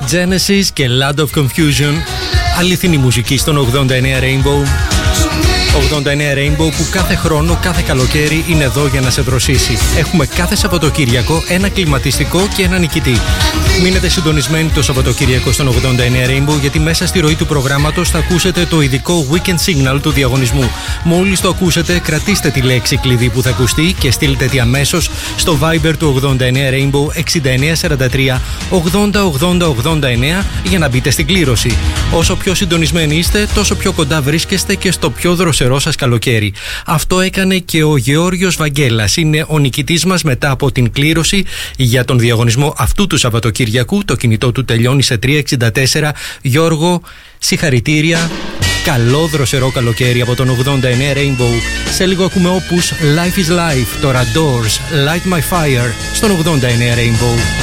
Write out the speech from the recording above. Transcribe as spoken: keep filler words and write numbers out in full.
Genesis και Land of Confusion. Αληθινή μουσική στον ογδόντα εννέα Rainbow. ογδόντα εννέα Rainbow που κάθε χρόνο, κάθε καλοκαίρι είναι εδώ για να σε δροσίσει. Έχουμε κάθε Σαββατοκύριακο ένα κλιματιστικό και ένα νικητή. Μείνετε συντονισμένοι το Σαββατοκύριακο στον ογδόντα εννέα Rainbow, γιατί μέσα στη ροή του προγράμματος θα ακούσετε το ειδικό Weekend Signal του διαγωνισμού. Μόλις το ακούσετε, κρατήστε τη λέξη κλειδί που θα ακουστεί και στείλτε τη αμέσως στο Viber του ογδόντα εννέα Rainbow εξήντα εννέα σαράντα τρία ογδόντα ογδόντα ογδόντα εννέα για να μπείτε στην κλήρωση. Όσο πιο συντονισμένοι είστε, τόσο πιο κοντά βρίσκεστε και στο πιο δροσερό σας καλοκαίρι. Αυτό έκανε και ο Γεώργιος Βαγγέλας. Είναι ο νικητής μας μετά από την κλήρωση για τον διαγωνισμό αυτού του Σαββατοκυριακού. Το κινητό του τελειώνει σε τρία εξήντα τέσσερα. Γιώργο, συγχαρητήρια. Καλό δροσερό καλοκαίρι από τον ογδόντα εννέα Rainbow. Σε λίγο ακούμε όπους Life is Life, τώρα Doors, Light My Fire στον ογδόντα εννέα Rainbow.